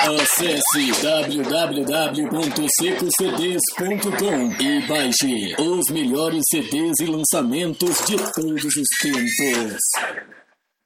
Acesse www.secocds.com e baixe os melhores CDs e lançamentos de todos os tempos.